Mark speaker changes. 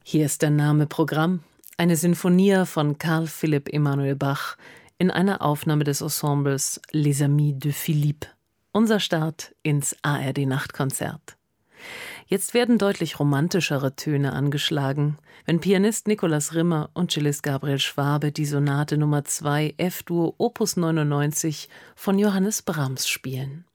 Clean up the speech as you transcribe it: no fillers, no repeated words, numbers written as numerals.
Speaker 1: Hier ist der Name Programm, eine Sinfonia von Carl Philipp Emanuel Bach in einer Aufnahme des Ensembles Les Amis de Philippe. Unser Start ins ARD-Nachtkonzert. Jetzt werden deutlich romantischere Töne angeschlagen, wenn Pianist Nikolaus Rimmer und Cellist Gabriel Schwabe die Sonate Nummer 2 F-Dur Opus 99 von Johannes Brahms spielen.